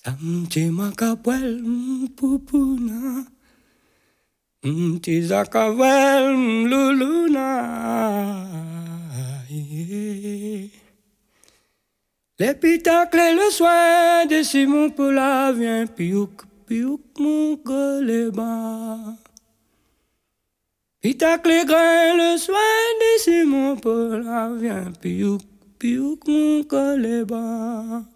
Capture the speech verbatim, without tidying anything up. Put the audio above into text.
Samti makapwel mpupuna, mtizakawel mluluna. L'épitacle et le soin de Simon Paula vient piouk, piouk, mon coléba. Pitacle et grain, le soin de Simon Paula vient piouk, piouk, mon coléba.